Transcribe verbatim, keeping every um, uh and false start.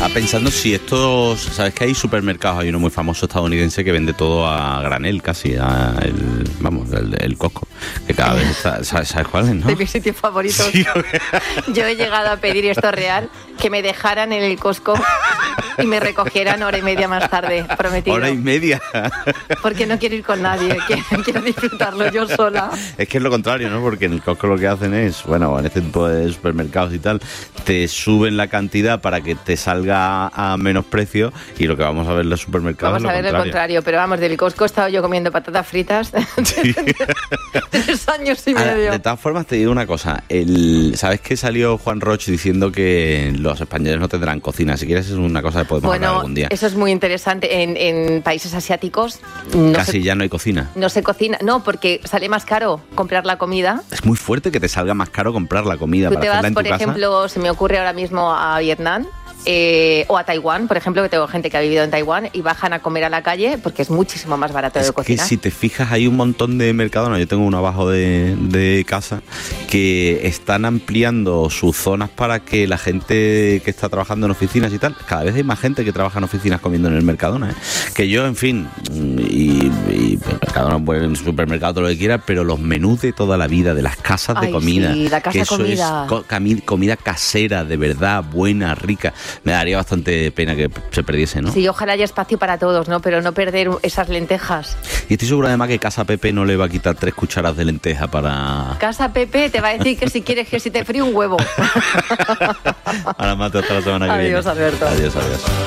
Estaba pensando si estos, ¿sabes que hay supermercados? Hay uno muy famoso estadounidense que vende todo a granel casi, a el, vamos, el, el Costco, que cada vez está, ¿sabes, ¿sabes cuál es, no? De mis sitios favoritos. Sí, yo he llegado a pedir, esto es real, que me dejaran en el Costco y me recogieran hora y media más tarde, prometido. ¿Hora y media? Porque no quiero ir con nadie, quiero, quiero disfrutarlo yo sola. Es que es lo contrario, ¿no? Porque en el Costco lo que hacen es, bueno, en este tipo de supermercados y tal, te suben la cantidad para que te salga a menos precio, y lo que vamos a ver en los supermercados vamos es lo a ver contrario. lo contrario, pero vamos, del Costco he estado yo comiendo patatas fritas sí. tres años y Ahora, medio. de todas formas te digo una cosa, el, ¿sabes que salió Juan Roche diciendo que los españoles no tendrán cocina? Si quieres es una cosa que podemos bueno, hablar algún día. Eso es muy interesante. En, en países asiáticos no casi se, ya no hay cocina. No se cocina, no, porque sale más caro comprar la comida. Es muy fuerte que te salga más caro comprar la comida. Tú para te hacerla vas, en por tu ejemplo, casa. se me ocurre ahora mismo a Vietnam. Eh, o a Taiwán, por ejemplo, que tengo gente que ha vivido en Taiwán y bajan a comer a la calle porque es muchísimo más barato es de cocinar. que si te fijas hay un montón de mercadonas, yo tengo uno abajo de, de casa, que están ampliando sus zonas para que la gente que está trabajando en oficinas y tal, cada vez hay más gente que trabaja en oficinas comiendo en el Mercadona, ¿eh? Que yo, en fin, y, y Mercadona, buen supermercado, todo lo que quieras, pero los menús de toda la vida, de las casas Ay, de comida, sí, la casa que eso comida. es co- cami- comida casera, de verdad, buena, rica, me daría bastante pena que se perdiese, ¿no? Sí, ojalá haya espacio para todos, ¿no? Pero no perder esas lentejas. Y estoy seguro además que Casa Pepe no le va a quitar tres cucharadas de lenteja para... Casa Pepe te va a decir que si quieres que si te fríe un huevo. Ahora mate hasta la semana que Adiós, viene. Alberto. Adiós, adiós.